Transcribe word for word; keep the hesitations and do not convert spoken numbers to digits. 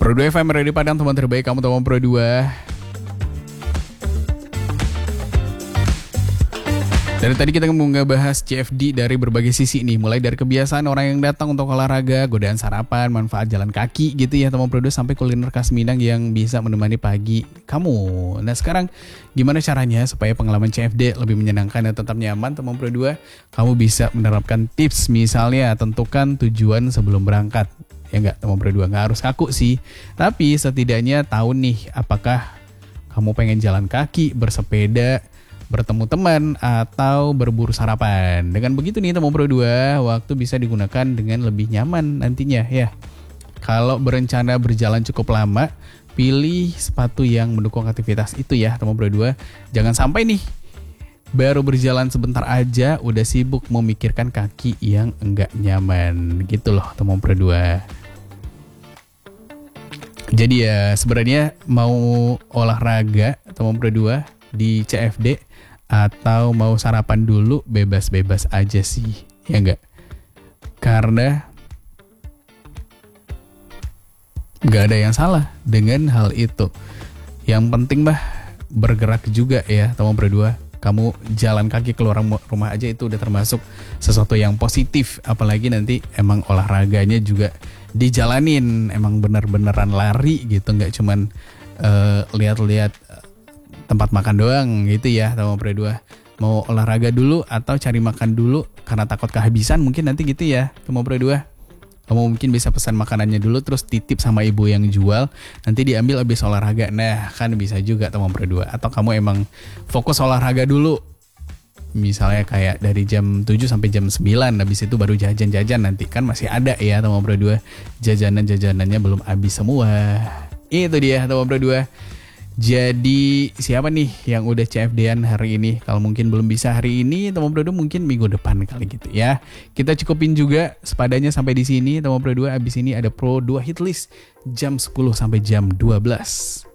Pro dua F M Radio Padang, teman terbaik kamu teman Pro dua. Dari tadi kita mau ngebahas C F D dari berbagai sisi nih. Mulai dari kebiasaan orang yang datang untuk olahraga, godaan sarapan, manfaat jalan kaki gitu ya teman Pro dua, sampai kuliner khas Minang yang bisa menemani pagi kamu. Nah sekarang gimana caranya supaya pengalaman C F D lebih menyenangkan dan tetap nyaman teman Pro dua? Kamu bisa menerapkan tips, misalnya tentukan tujuan sebelum berangkat. Ya enggak teman Pro dua, nggak harus kaku sih. Tapi setidaknya tahu nih apakah kamu pengen jalan kaki, bersepeda, bertemu teman, atau berburu sarapan. Dengan begitu nih teman Pro dua, waktu bisa digunakan dengan lebih nyaman nantinya ya. Kalau berencana berjalan cukup lama, pilih sepatu yang mendukung aktivitas itu ya teman Pro dua. Jangan sampai nih baru berjalan sebentar aja udah sibuk memikirkan kaki yang enggak nyaman gitu loh teman Pro dua. Jadi ya sebenarnya mau olahraga teman Pro dua di C F D atau mau sarapan dulu, bebas-bebas aja sih, ya enggak? Karena enggak ada yang salah dengan hal itu. Yang penting bah bergerak juga ya teman Pro dua. Kamu jalan kaki keluar rumah aja itu udah termasuk sesuatu yang positif. Apalagi nanti emang olahraganya juga dijalanin, emang bener-beneran lari gitu, nggak cuman uh, lihat-lihat tempat makan doang gitu ya teman Pro dua. Mau olahraga dulu atau cari makan dulu karena takut kehabisan mungkin nanti gitu ya teman Pro dua. Kamu mungkin bisa pesan makanannya dulu terus titip sama ibu yang jual, nanti diambil habis olahraga. Nah kan bisa juga teman Pro dua. Atau kamu emang fokus olahraga dulu, misalnya kayak dari jam tujuh sampai jam sembilan, habis itu baru jajan-jajan, nanti kan masih ada ya teman Pro dua, jajanan-jajanannya belum habis semua. Itu dia teman Pro dua. Jadi siapa nih yang udah C F D-an hari ini? Kalau mungkin belum bisa hari ini, teman Pro dua mungkin minggu depan kali gitu ya. Kita cukupin juga sepadanya sampai di sini teman Pro dua. Abis ini ada Pro dua Hit List jam sepuluh sampai jam dua belas.